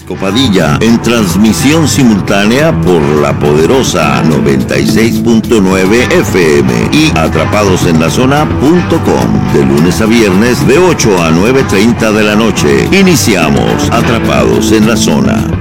Francisco Padilla, en transmisión simultánea por la poderosa 96.9 FM y atrapadosenlazona.com, de lunes a viernes de 8 a 9:30 de la noche. Iniciamos Atrapados en la Zona.